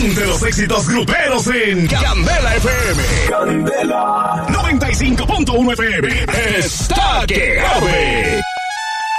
de los éxitos gruperos en Candela FM. Candela 95.1 FM. Está que cabe.